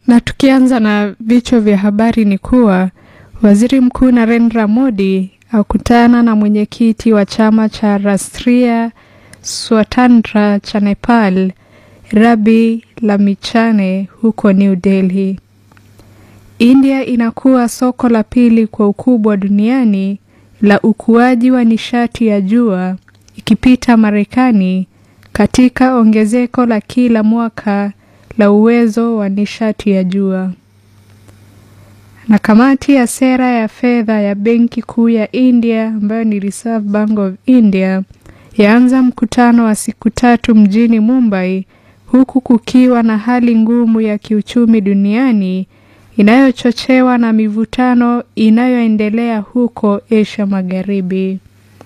Na tukianza na vichwa vya habari ni kuwa Waziri Mkuu Narendra Modi akutana na mwenyekiti wa chama cha Rashtriya Swatantra cha Nepal, Rabi Lamichhane huko New Delhi. India inakuwa soko la pili kwa ukubwa duniani la ukuaji wa nishati ya jua, ikipita Marekani katika ongezeko la kila mwaka la uwezo wa nishati ya jua. Na kamati ya sera ya fedha ya Benki Kuu ya India, ambayo ni Reserve Bank of India, yaanza mkutano wa siku 3 mjini Mumbai, huku kukiwa na hali ngumu ya kiuchumi duniani inayochochewa na mivutano inayoendelea huko Asia Magharibi.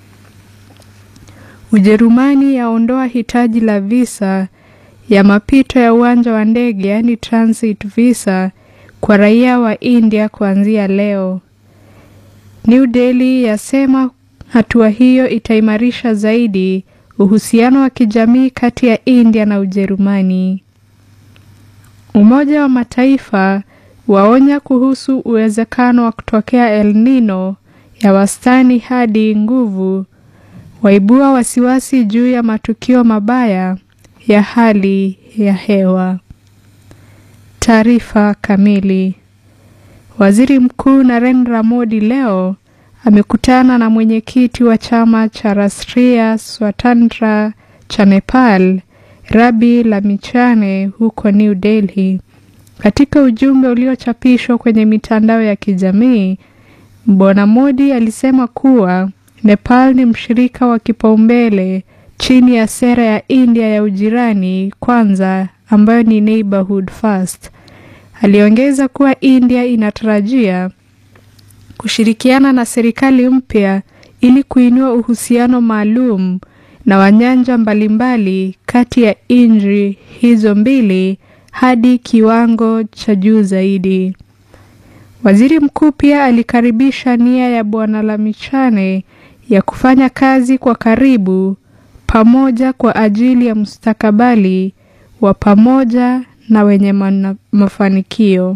Ujerumani yaondoa hitaji la visa ya mapito ya uwanja wa ndege, yani transit visa, kwa raia wa India kuanzia leo. New Delhi yasema hatua hiyo itaimarisha zaidi uhusiano wa kijamii kati ya India na Ujerumani. Umoja wa Mataifa waonya kuhusu uwezekano wa kutokea El Nino ya wastani hadi nguvu, waibua wasiwasi juu ya matukio mabaya ya hali ya hewa. Taarifa kamili. Waziri Mkuu Narendra Modi leo amekutana na mwenyekiti wa chama cha Rashtriya Swatantra cha Nepal, Rabi Lamichhane huko New Delhi. Katika ujumbe uliochapishwa kwenye mitandao ya kijamii, Bwana Modi alisema kuwa Nepal ni mshirika wa kipaumbele chini ya sera ya India ya ujirani kwanza, ambayo ni Neighborhood First. Aliongeza kuwa India inatarajia kushirikiana na serikali mpya ili kuinua uhusiano maalum na wanyanja mbalimbali kati ya nchi hizo mbili hadi kiwango cha juu zaidi. Waziri mkuu pia alikaribisha nia ya Bwana Lamichhane ya kufanya kazi kwa karibu pamoja kwa ajili ya mustakabali wa pamoja na wenye mafanikio.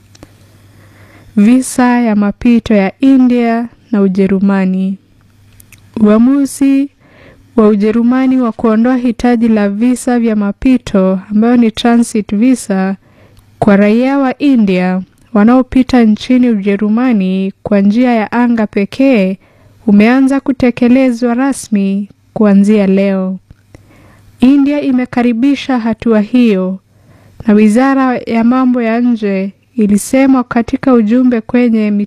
Visa ya mapito ya India na Ujerumani. Uamuzi wa Ujerumani wa kuondoa hitaji la visa vya mapito, ambayo ni transit visa, kwa raia wa India wanaopita nchini Ujerumani kwa njia ya anga pekee umeanza kutekelezwa rasmi kuanzia leo. India imekaribisha hatua hiyo, na Wizara ya Mambo ya Nje ilisema katika ujumbe kwenye